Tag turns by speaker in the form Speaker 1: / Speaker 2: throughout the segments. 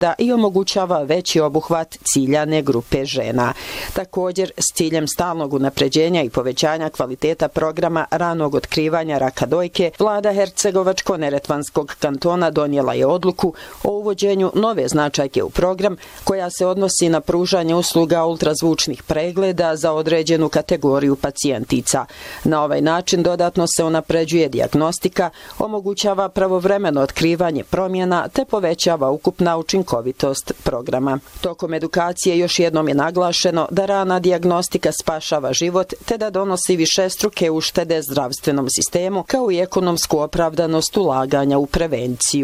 Speaker 1: da i omogućava veći obuhvat ciljane grupe žena. Također, s ciljem stalnog unapređenja i povećanja kvaliteta programa ranog otkrivanja raka dojke, vlada Hercegovačko-neretvanskog kantona donijela je odluku o uvođenju nove značajke u program koja se odnosi na pružanje usluga ultrazvučnih pregleda za određenu kategoriju pacijentica. Na ovaj način dodatno se unapređuje dijagnostika, omogućava pravovremeno otkrivanje promjena te povećava ukupna učinkovitost programa. Tokom edukacije još jednom je naglašeno da rana dijagnostika spašava život te da donosi višestruke uštede zdravstvenom sistemu kao i ekonomsku opravdanost ulaganja u prevenciju.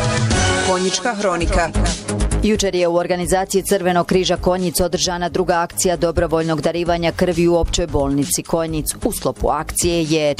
Speaker 2: Konjička hronika.
Speaker 3: Jučer je u organizaciji Crvenog križa Konjic održana druga akcija dobrovoljnog darivanja krvi u općoj bolnici Konjic. U sklopu akcije je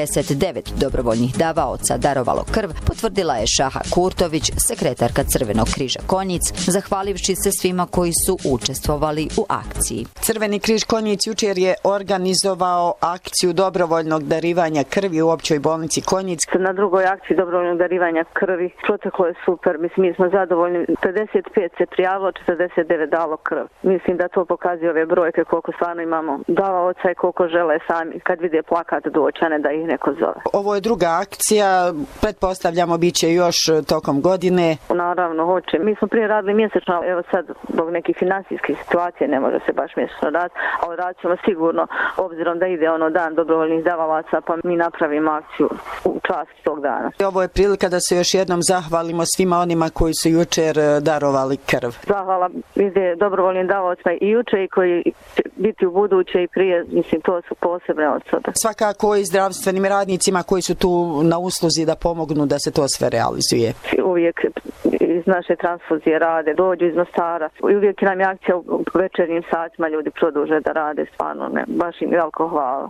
Speaker 3: 49 dobrovoljnih davaoca darovalo krv, potvrdila je Šaha Kurtović, sekretarka Crvenog križa Konjic, zahvalivši se svima koji su učestvovali u akciji.
Speaker 1: Crveni križ Konjic jučer je organizovao akciju dobrovoljnog darivanja krvi u općoj bolnici Konjic.
Speaker 4: Na drugoj akciji dobrovoljnog darivanja krvi proteklo je super, mi smo zadovoljni. 55 se prijavilo, 49 dalo krv. Mislim da to pokazuje ove brojke koliko stvarno imamo davaoca i koliko žele sami kad vide plakat doći, a ne da ih neko zove.
Speaker 1: Ovo je druga akcija, pretpostavljamo bit će još tokom godine.
Speaker 4: Naravno, hoće. Mi smo prije radili mjesečno, evo sad zbog nekih finansijskih situacija ne može se baš mjesečno raditi, ali radit ćemo sigurno obzirom da ide dan dobrovoljnih davalaca, pa mi napravimo akciju u čast tog dana.
Speaker 1: Ovo je prilika da se još jednom zahvalimo svima onima koji su jučer darovali krv.
Speaker 4: Zahvala ide dobrovoljnim davaocima i juče i koji će biti u buduće i prije, mislim, to su posebne osobe.
Speaker 1: Svakako i zdravstvenim radnicima koji su tu na usluzi da pomognu da se to sve realizuje.
Speaker 4: Uvijek iz naše transfuzije rade, dođu iz Mostara. Uvijek nam je akcija u večernjim satima, ljudi produže da rade, stvarno ne, baš im veliko hvala.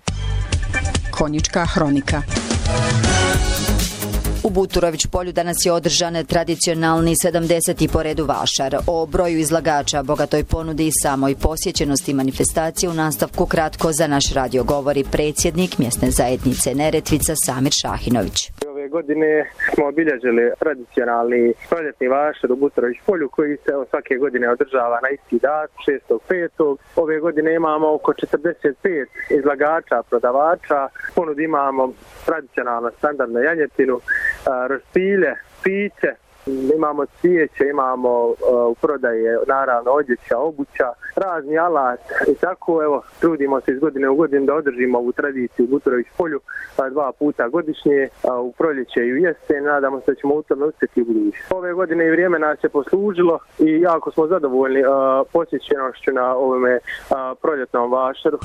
Speaker 2: Konjička hronika.
Speaker 3: U Buturović polju danas je održan tradicionalni 70. po redu vašar. O broju izlagača, bogatoj ponudi i samoj posjećenosti manifestacije u nastavku kratko za naš radio govori predsjednik mjesne zajednice Neretvica Samir Šahinović.
Speaker 5: Ove godine smo obilježili tradicionalni proljetni vašar u Buturović polju koji se svake godine održava na isti dan, 6.5. Ove godine imamo oko 45 izlagača, prodavača. Ponudi imamo tradicionalno standardnu janjetinu, roštilje, piće, imamo cvijeće, imamo u prodaje naravno odjeća, obuća, razni alat i tako evo trudimo se iz godine u godinu da održimo ovu tradiciju u Buturović polju 2 puta godišnje, u proljeće i u jesen. Nadamo se da ćemo u tome uspjeti u budući. Ove godine i vrijeme nas je poslužilo i jako smo zadovoljni posjećenošću na ovome proljetnom vašaru.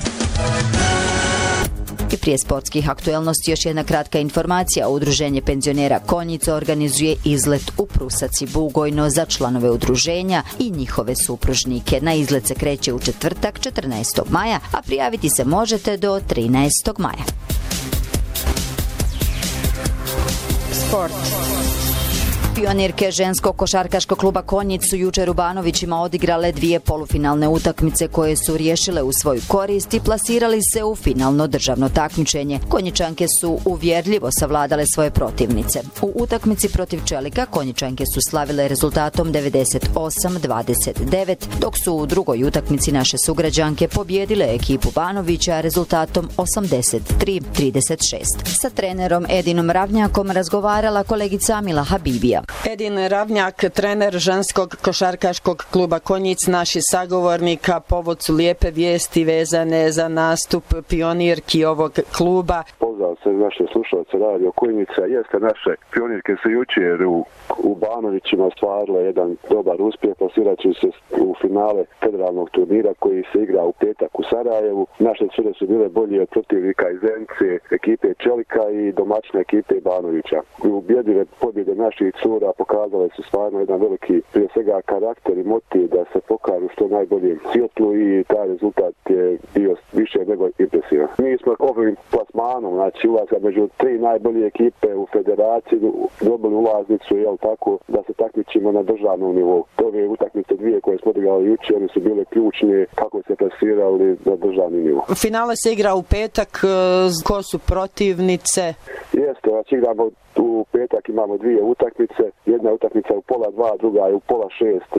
Speaker 3: I prije sportskih aktuelnosti još jedna kratka informacija. Udruženje penzionera Konjica organizuje izlet u Prusac i Bugojno za članove udruženja i njihove supružnike. Na izlet se kreće u četvrtak 14. maja, a prijaviti se možete do 13. maja.
Speaker 2: Sport.
Speaker 3: Pionirke ženskog košarkaškog kluba Konjic su jučer u Banovićima odigrale 2 polufinalne utakmice koje su riješile u svoju korist i plasirali se u finalno državno takmičenje. Konjičanke su uvjerljivo savladale svoje protivnice. U utakmici protiv Čelika Konjičanke su slavile rezultatom 98-29, dok su u drugoj utakmici naše sugrađanke pobjedile ekipu Banovića rezultatom 83-36. Sa trenerom Edinom Ravnjakom razgovarala kolegica Mila Habibija.
Speaker 1: Edin Ravnjak, trener ženskog košarkaškog kluba Konjic, naši sagovornika, povod su lijepe vijesti vezane za nastup pionirki ovog kluba.
Speaker 6: Pozdrav se naše slušalce Radio Konjica. Jeste, naše pionirke su jučer u Banovićima ostvarile jedan dobar uspjeh, plasirat će se u finale federalnog turnira koji se igra u petak u Sarajevu. Naše cure su bile bolje od protivnika iz Zenice, ekipe Čelika i domaćine ekipe Banovića. Ubjedljive pobjede naših cura pokazale su stvarno jedan veliki, prije svega, karakter i motiv da se pokažu što najbolje svjetlu i taj rezultat je bio više nego impresivan. Mi smo ovim plasmanom, znači ulazka među 3 najbolje ekipe u federaciji dobili ulaznicu, jel tako, da se takmičimo na državnom nivou. Ove utakmice 2 koje smo odigrali jučer, oni su bile ključne kako se plasirali na državni nivo.
Speaker 1: Finale se igra u petak, ko su protivnice?
Speaker 6: Jeste, znači igramo u petak, imamo 2 utakmice, jedna utakmica u 1:30, druga je u 1:30